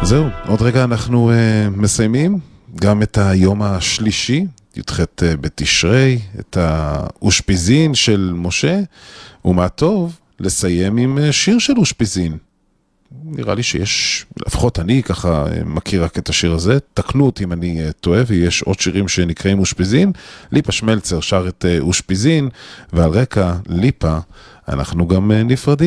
זהו, עוד רגע אנחנו מסיימים גם את היום השלישי, י"ח בתשרי, את האושפיזין של משה, ומה טוב לסיים עם שיר של אושפיזין. נראה לי שיש, לפחות אני ככה מכיר רק את השיר הזה, תקנו אותי אם אני טועה, ויש עוד שירים שנקראים אושפיזין. ליפה שמלצר שר את אושפיזין, ועל רקע ליפה אנחנו גם נפרדים.